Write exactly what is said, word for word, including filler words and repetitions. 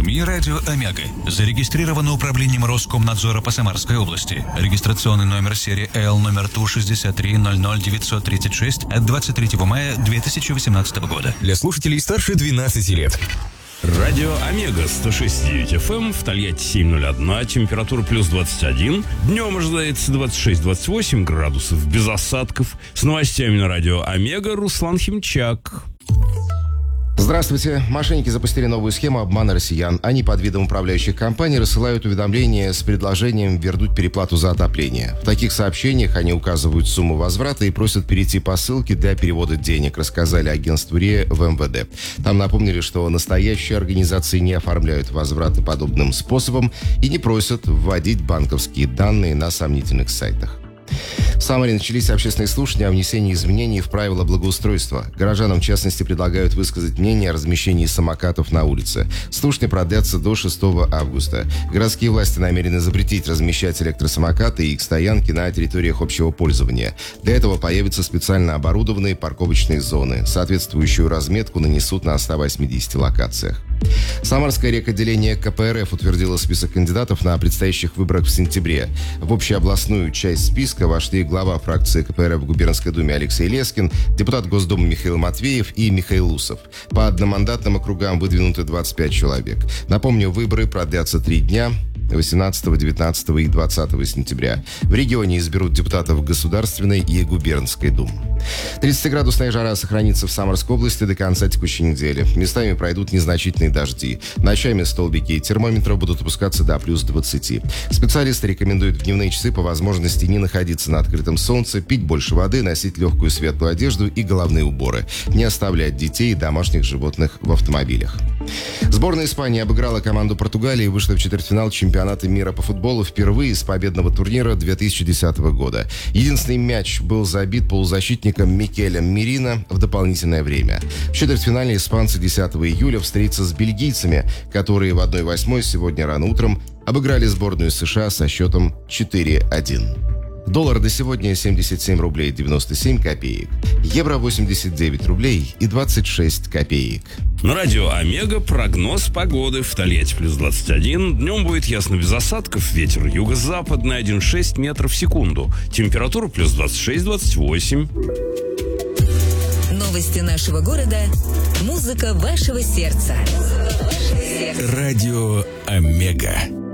СМИ «Радио Омега». Зарегистрировано управлением Роскомнадзора по Самарской области. Регистрационный номер серии Л номер Ту шестьдесят три ноль ноль девятьсот тридцать шесть от двадцать третьего мая две тысячи восемнадцатого года. Для слушателей старше двенадцати лет. Радио Омега сто шесть и девять эф эм, в Тольятти семь ноль один, температура плюс двадцать один. Днем ожидается двадцать шесть - двадцать восемь градусов без осадков. С новостями на Радио Омега Руслан Химчак. Здравствуйте. Мошенники запустили новую схему обмана россиян. Они под видом управляющих компаний рассылают уведомления с предложением вернуть переплату за отопление. В таких сообщениях они указывают сумму возврата и просят перейти по ссылке для перевода денег, рассказали агентству РИА в эм вэ дэ. Там напомнили, что настоящие организации не оформляют возвраты подобным способом и не просят вводить банковские данные на сомнительных сайтах. В Самаре начались общественные слушания о внесении изменений в правила благоустройства. Горожанам, в частности, предлагают высказать мнение о размещении самокатов на улице. Слушания продлятся до шестого августа. Городские власти намерены запретить размещать электросамокаты и их стоянки на территориях общего пользования. Для этого появятся специально оборудованные парковочные зоны. Соответствующую разметку нанесут на ста восьмидесяти локациях. Самарское рекотделение ка пэ эр эф утвердило список кандидатов на предстоящих выборах в сентябре. В общеобластную часть списка вошли глава фракции ка пэ эр эф в Губернской думе Алексей Лескин, депутат Госдумы Михаил Матвеев и Михаил Усов. По одномандатным округам выдвинуты двадцать пять человек. Напомню, выборы продлятся три дня. восемнадцатого, девятнадцатого и двадцатого сентября. В регионе изберут депутатов Государственной и Губернской дум. тридцатиградусная жара сохранится в Самарской области до конца текущей недели. Местами пройдут незначительные дожди. Ночами столбики термометров будут опускаться до плюс двадцати. Специалисты рекомендуют в дневные часы по возможности не находиться на открытом солнце, пить больше воды, носить легкую светлую одежду и головные уборы, не оставлять детей и домашних животных в автомобилях. Сборная Испании обыграла команду Португалии и вышла в четвертьфинал чемпионата мира по футболу впервые с победного турнира две тысячи десятого года. Единственный мяч был забит полузащитником Микелем Мерино в дополнительное время. В четвертьфинале испанцы десятого июля встретятся с бельгийцами, которые в одна восьмая сегодня рано утром обыграли сборную США со счетом четыре один. Доллар до сегодня семьдесят семь рублей девяносто семь копеек. Евро восемьдесят девять рублей и двадцать шесть копеек. На Радио Омега прогноз погоды. В Тольятти плюс двадцать один. Днем будет ясно без осадков. Ветер юго-западный один и шесть метров в секунду. Температура плюс двадцать шесть - двадцать восемь. Новости нашего города. Музыка вашего сердца. Радио Омега.